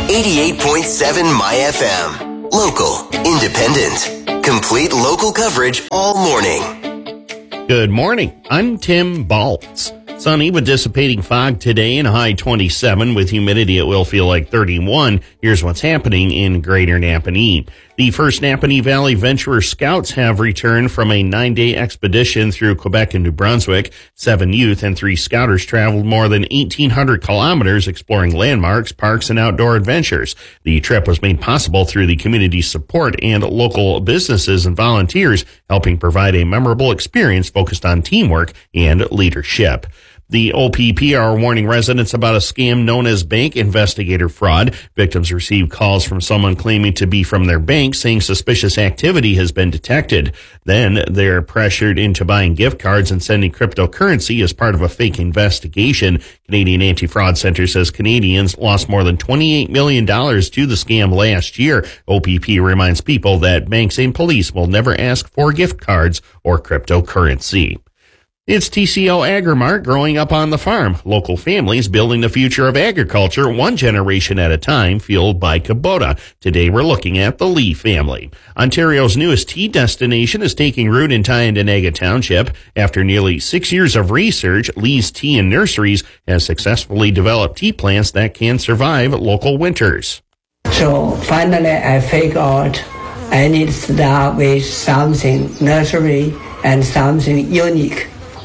88.7 My FM. Local, independent, complete local coverage all morning. Good morning. I'm Tim Baltz. Sunny with dissipating fog today and a high 27. With humidity, it will feel like 31. Here's what's happening in Greater Napanee. The First Napanee Valley Venturer Scouts have returned from a 9-day expedition through Quebec and New Brunswick. 7 youth and 3 scouters traveled more than 1,800 kilometers exploring landmarks, parks, and outdoor adventures. The trip was made possible through the community support and local businesses and volunteers, helping provide a memorable experience focused on teamwork and leadership. The OPP are warning residents about a scam known as bank investigator fraud. Victims receive calls from someone claiming to be from their bank, saying suspicious activity has been detected. Then they're pressured into buying gift cards and sending cryptocurrency as part of a fake investigation. Canadian Anti-Fraud Center says Canadians lost more than $28 million to the scam last year. OPP reminds people that banks and police will never ask for gift cards or cryptocurrency. It's TCO AgriMart, growing up on the farm. Local families building the future of agriculture one generation at a time, fueled by Kubota. Today we're looking at the Lee family. Ontario's newest tea destination is taking root in Tyendinaga Township. After nearly 6 years of research, Lee's Tea and Nurseries has successfully developed tea plants that can survive local winters. So finally I figured out I need to start with something nursery and something unique.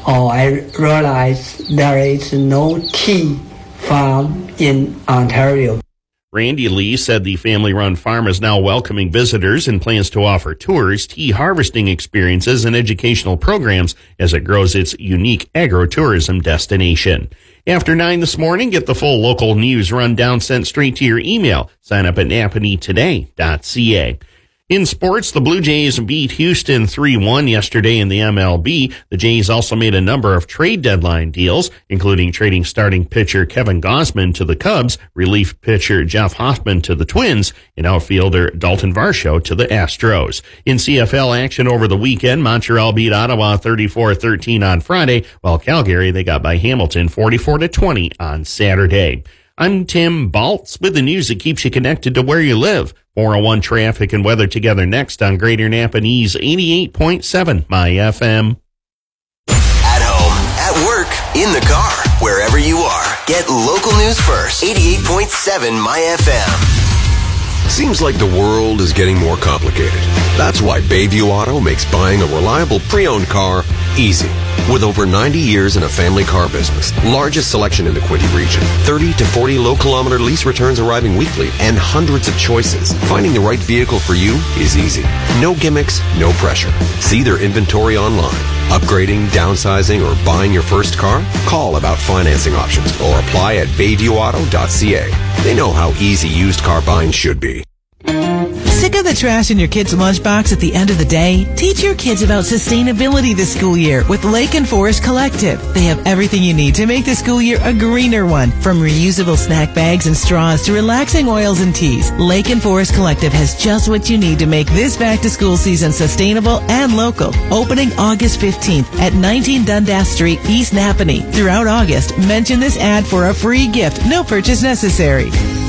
I realized there is no tea farm in Ontario. Randy Lee said the family-run farm is now welcoming visitors and plans to offer tours, tea harvesting experiences, and educational programs as it grows its unique agro-tourism destination. After 9 this morning, get the full local news rundown sent straight to your email. Sign up at napaneetoday.ca. In sports, the Blue Jays beat Houston 3-1 yesterday in the MLB. The Jays also made a number of trade deadline deals, including trading starting pitcher Kevin Gausman to the Cubs, relief pitcher Jeff Hoffman to the Twins, and outfielder Dalton Varsho to the Astros. In CFL action over the weekend, Montreal beat Ottawa 34-13 on Friday, while Calgary, they got by Hamilton 44-20 on Saturday. I'm Tim Baltz with the news that keeps you connected to where you live. 401 traffic and weather together next on Greater Napanee's 88.7 My FM. At home, at work, in the car, wherever you are. Get local news first. 88.7 My FM. Seems like the world is getting more complicated. That's why Bayview Auto makes buying a reliable pre-owned car easy. With over 90 years in a family car business, largest selection in the Quinte region, 30 to 40 low-kilometer lease returns arriving weekly, and hundreds of choices, finding the right vehicle for you is easy. No gimmicks, no pressure. See their inventory online. Upgrading, downsizing, or buying your first car? Call about financing options or apply at bayviewauto.ca. They know how easy used car buying should be. Sick of the trash in your kid's lunchbox at the end of the day? Teach your kids about sustainability this school year with Lake and Forest Collective. They have everything you need to make the school year a greener one. From reusable snack bags and straws to relaxing oils and teas, Lake and Forest Collective has just what you need to make this back-to-school season sustainable and local. Opening August 15th at 19 Dundas Street, East Napanee. Throughout August, mention this ad for a free gift. No purchase necessary.